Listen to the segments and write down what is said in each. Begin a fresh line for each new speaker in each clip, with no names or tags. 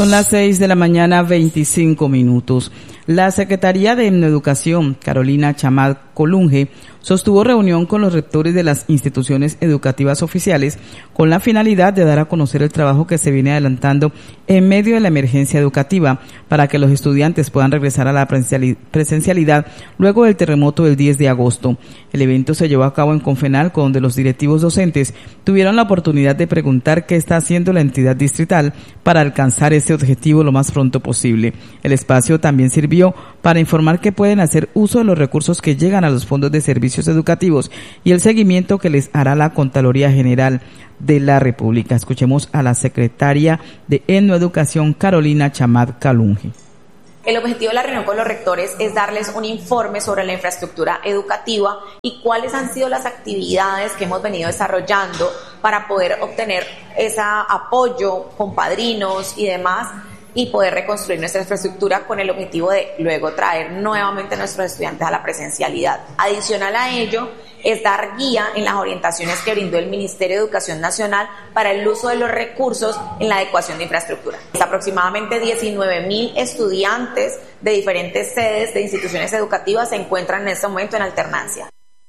Son las 6 de la mañana, 25 minutos. La Secretaría de Educación, Carolina Chamad Colunge, sostuvo reunión con los rectores de las instituciones educativas oficiales con la finalidad de dar a conocer el trabajo que se viene adelantando en medio de la emergencia educativa para que los estudiantes puedan regresar a la presencialidad luego del terremoto del 10 de agosto. El evento se llevó a cabo en Confenalco, donde los directivos docentes tuvieron la oportunidad de preguntar qué está haciendo la entidad distrital para alcanzar este objetivo lo más pronto posible. El espacio también sirvió para informar que pueden hacer uso de los recursos que llegan a los fondos de servicios educativos y el seguimiento que les hará la Contraloría General de la República. Escuchemos a la secretaria de Educación, Carolina Chamad Colunge.
El objetivo de la reunión con los rectores es darles un informe sobre la infraestructura educativa y cuáles han sido las actividades que hemos venido desarrollando para poder obtener ese apoyo con padrinos y demás y poder reconstruir nuestra infraestructura con el objetivo de luego traer nuevamente a nuestros estudiantes a la presencialidad. Adicional a ello, es dar guía en las orientaciones que brindó el Ministerio de Educación Nacional para el uso de los recursos en la adecuación de infraestructura. Aproximadamente 19.000 estudiantes de diferentes sedes de instituciones educativas se encuentran en este momento en alternancia.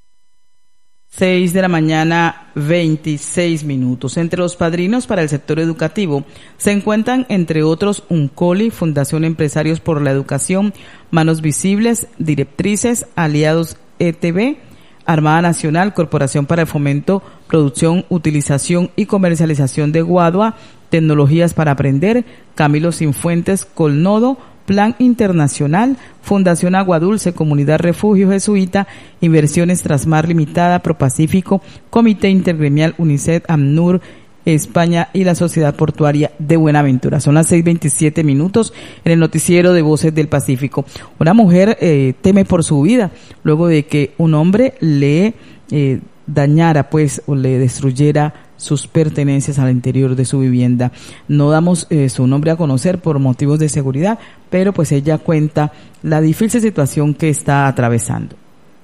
6 de la mañana, 26 minutos. Entre los padrinos para el sector educativo se encuentran, entre otros, UNCOLI, Fundación Empresarios por la Educación, Manos Visibles, Directrices, Aliados ETB, Armada Nacional, Corporación para el Fomento, Producción, Utilización y Comercialización de Guadua, Tecnologías para Aprender, Camilo Cifuentes, Colnodo, Plan Internacional, Fundación Agua Dulce, Comunidad Refugio Jesuita, Inversiones Trasmar Limitada, Propacífico, Comité Intergremial UNICEF, AMNUR, España y la Sociedad Portuaria de Buenaventura. Son las 6:27 minutos en el noticiero de Voces del Pacífico. Una mujer teme por su vida luego de que un hombre le dañara, o le destruyera sus pertenencias al interior de su vivienda. No damos su nombre a conocer por motivos de seguridad, pero pues ella cuenta la difícil situación que está atravesando.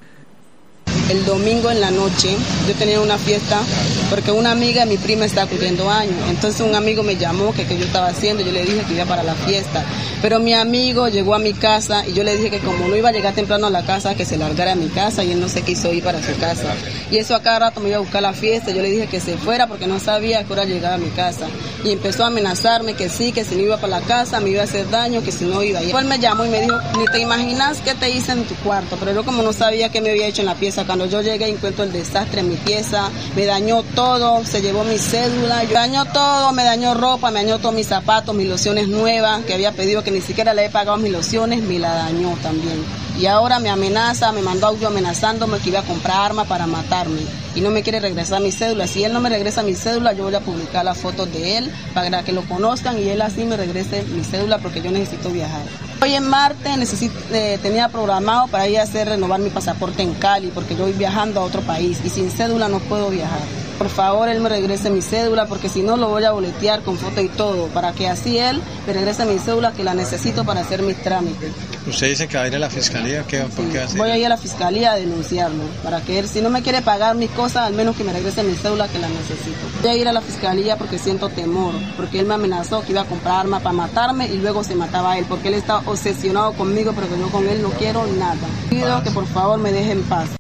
El domingo en la noche yo tenía una fiesta porque una amiga de mi prima está cumpliendo años. Entonces un amigo me llamó que yo estaba haciendo, yo le dije que iba para la fiesta. Pero mi amigo llegó a mi casa y yo le dije que como no iba a llegar temprano a la casa, que se largara a mi casa, y él no se quiso ir para su casa. Y eso a cada rato me iba a buscar la fiesta, yo le dije que se fuera porque no sabía a qué hora llegaba a mi casa. Y empezó a amenazarme que sí, que si no iba para la casa me iba a hacer daño, que si no iba. Y después me llamó y me dijo, ni te imaginas qué te hice en tu cuarto. Pero yo como no sabía qué me había hecho en la pieza, cuando yo llegué encuentro el desastre en mi pieza, me dañó todo, se llevó mi cédula, me dañó todo, me dañó ropa, me dañó todos mis zapatos, mis lociones nuevas, que había pedido que ni siquiera le he pagado mis lociones, me la dañó también. Y ahora me amenaza, me mandó audio amenazándome que iba a comprar armas para matarme y no me quiere regresar mi cédula. Si él no me regresa mi cédula, yo voy a publicar las fotos de él para que lo conozcan y él así me regrese mi cédula porque yo necesito viajar. Hoy en martes tenía programado para ir a renovar mi pasaporte en Cali porque yo voy viajando a otro país y sin cédula no puedo viajar. Por favor, él me regrese mi cédula porque si no lo voy a boletear con foto y todo para que así él me regrese mi cédula que la necesito para hacer mis trámites.
¿Usted dice que va a ir a la fiscalía? ¿Por qué hace?
Voy a ir a la fiscalía a denunciarlo para que él, si no me quiere pagar mis cosas, al menos que me regrese mi cédula que la necesito. Voy a ir a la fiscalía porque siento temor, porque él me amenazó que iba a comprar armas para matarme y luego se mataba a él, porque él está obsesionado conmigo, pero que yo con él no quiero nada. Pido que por favor me deje en paz.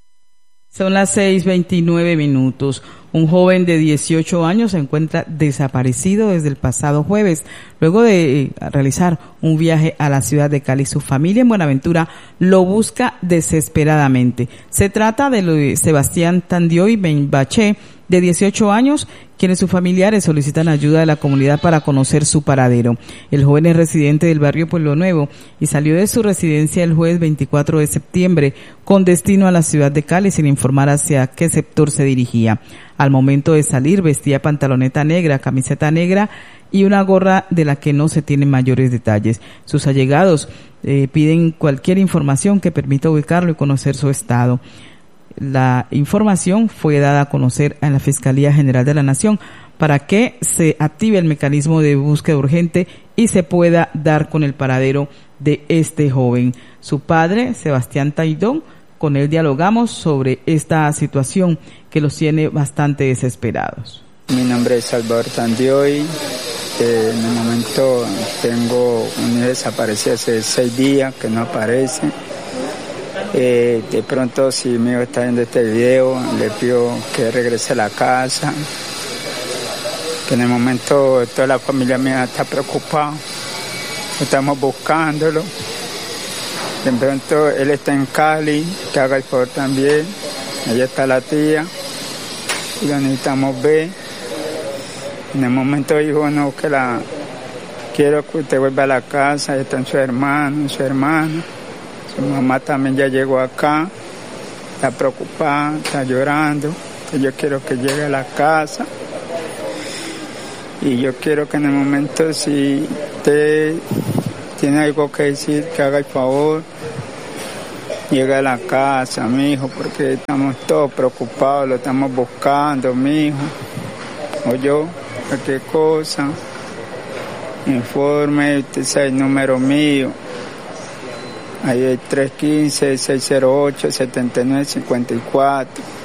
Son las 6:29 minutos. Un joven de 18 años se encuentra desaparecido desde el pasado jueves, luego de realizar un viaje a la ciudad de Cali. Su familia en Buenaventura lo busca desesperadamente. Se trata de Sebastián Tandioy Benbaché, de 18 años, quienes sus familiares solicitan ayuda de la comunidad para conocer su paradero. El joven es residente del barrio Pueblo Nuevo y salió de su residencia el jueves 24 de septiembre con destino a la ciudad de Cali sin informar hacia qué sector se dirigía. Al momento de salir vestía pantaloneta negra, camiseta negra y una gorra de la que no se tienen mayores detalles. Sus allegados piden cualquier información que permita ubicarlo y conocer su estado. La información fue dada a conocer en la Fiscalía General de la Nación para que se active el mecanismo de búsqueda urgente y se pueda dar con el paradero de este joven. Su padre, Sebastián Taidón, con él dialogamos sobre esta situación que los tiene bastante desesperados.
Mi nombre es Salvador Tandioy. En el momento momento tengo un hijo desaparecido hace 6 días que no aparece. De pronto, si mi hijo está viendo este video, le pido que regrese a la casa, que en el momento toda la familia mía está preocupada, estamos buscándolo. De pronto él está en Cali, que haga el favor también, allá está la tía, y lo necesitamos ver. En el momento dijo, no, quiero que usted vuelva a la casa, ahí están su hermano, su hermana. Su mamá también ya llegó acá, está preocupada, está llorando. Entonces yo quiero que llegue a la casa. Y yo quiero que en el momento, si usted tiene algo que decir, que haga el favor, llegue a la casa, mi hijo, porque estamos todos preocupados, lo estamos buscando, mi hijo. O yo, cualquier cosa, informe, usted sabe el número mío. Ahí es 315-608-7954.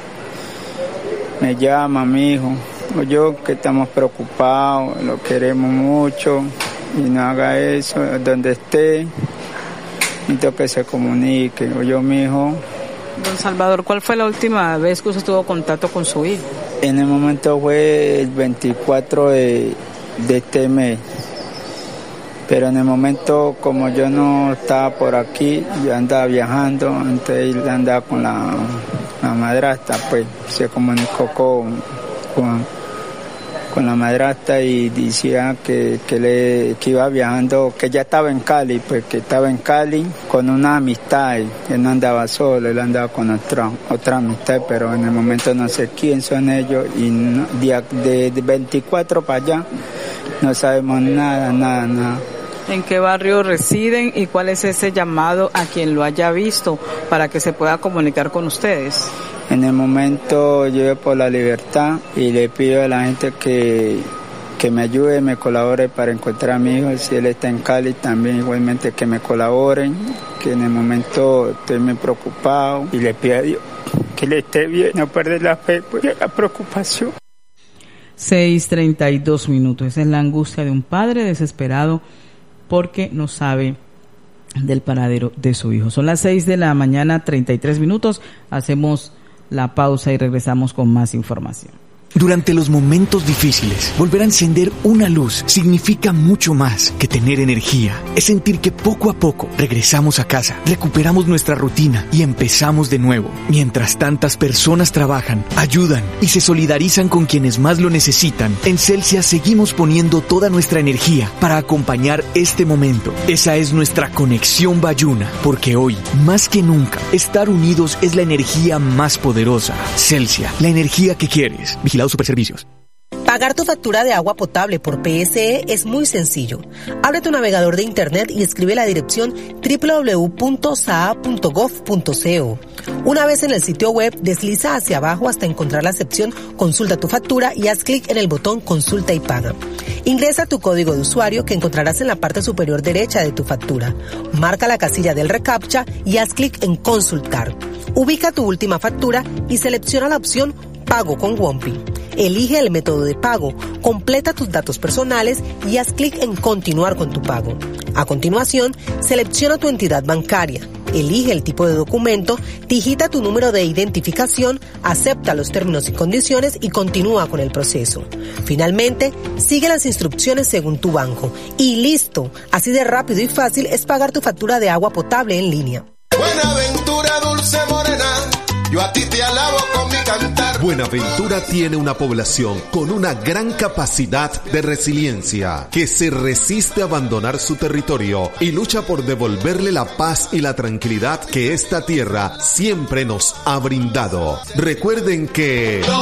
Me llama mi hijo. O yo, que estamos preocupados, lo queremos mucho. Y no haga eso, donde esté. Necesito que se comunique. O yo, mi hijo.
Don Salvador, ¿cuál fue la última vez que usted tuvo contacto con su hijo?
En el momento fue el 24 de este mes. Pero en el momento, como yo no estaba por aquí, yo andaba viajando, antes él andaba con la madrastra, pues se comunicó con la madrastra y decía que iba viajando, que ya estaba en Cali, pues que estaba en Cali con una amistad, él no andaba solo, él andaba con otra amistad, pero en el momento no sé quién son ellos y no, de 24 para allá no sabemos nada.
¿En qué barrio residen y cuál es ese llamado a quien lo haya visto para que se pueda comunicar con ustedes?
En el momento yo voy por la libertad y le pido a la gente que me ayude, me colabore para encontrar a mi hijo. Si él está en Cali, también igualmente que me colaboren, que en el momento estoy muy preocupado y le pido a Dios que le esté bien, no perder la fe, porque la preocupación.
6:32 minutos. Esa es la angustia de un padre desesperado porque no sabe del paradero de su hijo. Son las 6 de la mañana, 33 minutos. Hacemos la pausa y regresamos con más información.
Durante los momentos difíciles, volver a encender una luz significa mucho más que tener energía. Es sentir que poco a poco regresamos a casa, recuperamos nuestra rutina y empezamos de nuevo. Mientras tantas personas trabajan, ayudan y se solidarizan con quienes más lo necesitan, en Celsia seguimos poniendo toda nuestra energía para acompañar este momento. Esa es nuestra conexión Bayuna, porque hoy, más que nunca, estar unidos es la energía más poderosa. Celsia, la energía que quieres. Vigilado Superservicios.
Pagar tu factura de agua potable por PSE es muy sencillo. Abre tu navegador de internet y escribe la dirección www.saa.gov.co. Una vez en el sitio web, desliza hacia abajo hasta encontrar la sección Consulta tu factura y haz clic en el botón Consulta y paga. Ingresa tu código de usuario que encontrarás en la parte superior derecha de tu factura. Marca la casilla del reCAPTCHA y haz clic en Consultar. Ubica tu última factura y selecciona la opción Pago con Wompi. Elige el método de pago, completa tus datos personales y haz clic en Continuar con tu pago. A continuación, selecciona tu entidad bancaria, elige el tipo de documento, digita tu número de identificación, acepta los términos y condiciones y continúa con el proceso. Finalmente, sigue las instrucciones según tu banco. Y listo, así de rápido y fácil es pagar tu factura de agua potable en línea.
Buenaventura, dulce morena, yo a ti te alabo con mi cantar.
Buenaventura tiene una población con una gran capacidad de resiliencia, que se resiste a abandonar su territorio y lucha por devolverle la paz y la tranquilidad que esta tierra siempre nos ha brindado. Recuerden que